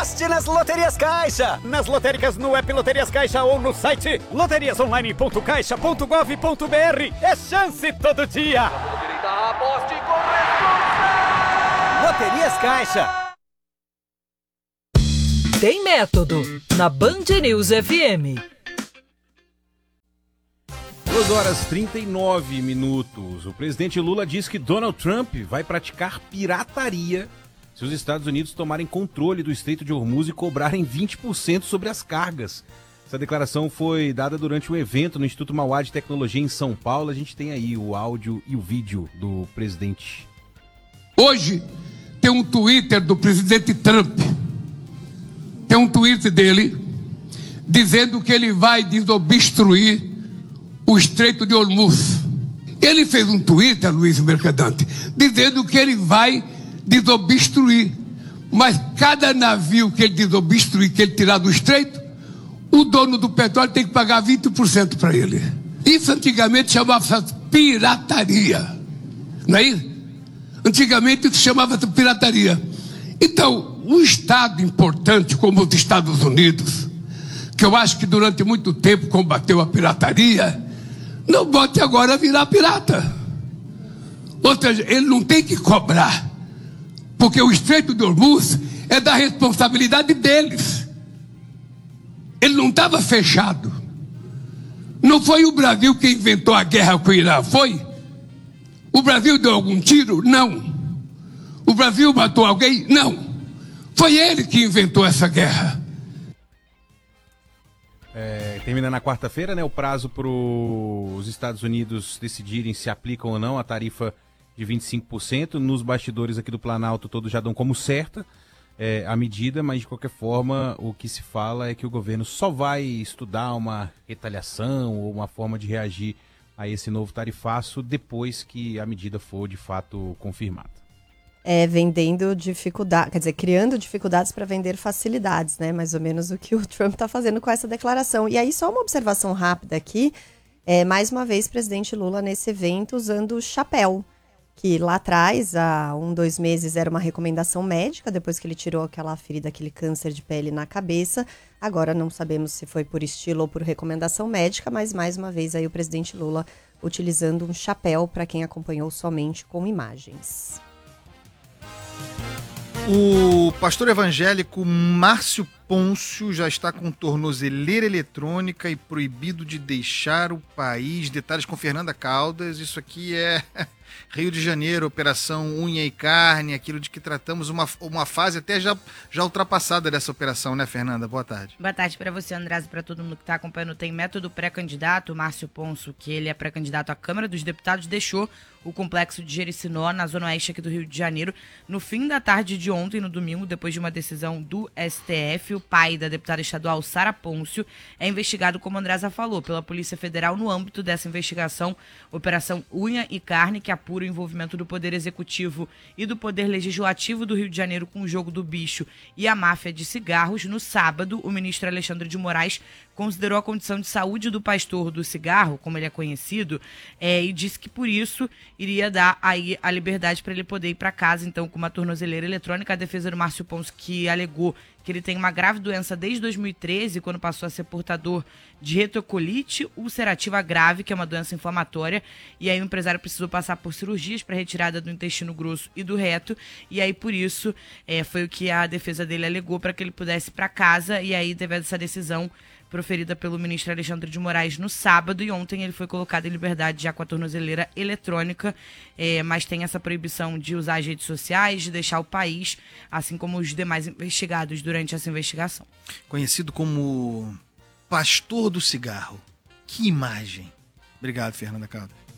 Aposte nas Loterias Caixa. Nas lotéricas no app Loterias Caixa ou no site loteriasonline.caixa.gov.br. É chance todo dia. Aposte com responsa. Loterias Caixa. Tem método na Band News FM. 2h39. O presidente Lula diz que Donald Trump vai praticar pirataria se os Estados Unidos tomarem controle do Estreito de Hormuz e cobrarem 20% sobre as cargas. Essa declaração foi dada durante um evento no Instituto Mauá de Tecnologia em São Paulo. A gente tem aí o áudio e o vídeo do presidente. Hoje tem um Twitter do presidente Trump. Tem um tweet dele dizendo que ele vai desobstruir o Estreito de Hormuz. Ele fez um Twitter, Luiz Mercadante, dizendo que ele vai desobstruir. Mas cada navio que ele desobstruir, que ele tirar do Estreito, o dono do petróleo tem que pagar 20% para ele. Isso antigamente chamava-se pirataria. Não é isso? Antigamente isso chamava-se pirataria. Então, um Estado importante como os Estados Unidos, que eu acho que durante muito tempo combateu a pirataria, não bote agora a virar pirata. Ou seja, ele não tem que cobrar, porque o Estreito de Hormuz é da responsabilidade deles. Ele não estava fechado. Não foi o Brasil que inventou a guerra com o Irã, foi? O Brasil deu algum tiro? Não. O Brasil matou alguém? Não. Foi ele que inventou essa guerra. Termina na quarta-feira, né, o prazo para os Estados Unidos decidirem se aplicam ou não a tarifa de 25%. Nos bastidores aqui do Planalto todos já dão como certa a medida, mas de qualquer forma o que se fala é que o governo só vai estudar uma retaliação ou uma forma de reagir a esse novo tarifaço depois que a medida for de fato confirmada. Vendendo dificuldade, quer dizer, criando dificuldades para vender facilidades, né? Mais ou menos o que o Trump está fazendo com essa declaração. E aí, só uma observação rápida aqui, mais uma vez, presidente Lula nesse evento usando o chapéu, que lá atrás, há 2 meses, era uma recomendação médica, depois que ele tirou aquela ferida, aquele câncer de pele na cabeça. Agora não sabemos se foi por estilo ou por recomendação médica, mas mais uma vez aí o presidente Lula utilizando um chapéu para quem acompanhou somente com imagens. O pastor evangélico Márcio Pôncio já está com tornozeleira eletrônica e proibido de deixar o país. Detalhes com Fernanda Caldas. Isso aqui é Rio de Janeiro, Operação Unha e Carne, aquilo de que tratamos uma fase até já ultrapassada dessa operação, né, Fernanda? Boa tarde. Boa tarde para você, Andrés, e para todo mundo que está acompanhando. Tem método pré-candidato. Márcio Pôncio, que ele é pré-candidato à Câmara dos Deputados, deixou o complexo de Jericinó, na zona oeste aqui do Rio de Janeiro, no fim da tarde de ontem, no domingo, depois de uma decisão do STF. O pai da deputada estadual Sara Pôncio é investigado, como a Andresa falou, pela Polícia Federal no âmbito dessa investigação, Operação Unha e Carne, que apura o envolvimento do Poder Executivo e do Poder Legislativo do Rio de Janeiro com o jogo do bicho e a máfia de cigarros. No sábado, o ministro Alexandre de Moraes considerou a condição de saúde do pastor do cigarro, como ele é conhecido, e disse que por isso iria dar aí a liberdade para ele poder ir para casa, então, com uma tornozeleira eletrônica. A defesa do Márcio Pôncio, que alegou que ele tem uma grave doença desde 2013, quando passou a ser portador de retocolite ulcerativa grave, que é uma doença inflamatória, e aí o empresário precisou passar por cirurgias para retirada do intestino grosso e do reto, e aí por isso foi o que a defesa dele alegou para que ele pudesse ir para casa, e aí teve essa decisão proferida pelo ministro Alexandre de Moraes no sábado, e ontem ele foi colocado em liberdade já com a tornozeleira eletrônica, mas tem essa proibição de usar as redes sociais, de deixar o país, assim como os demais investigados durante essa investigação. Conhecido como pastor do cigarro. Que imagem. Obrigado, Fernanda Caldas.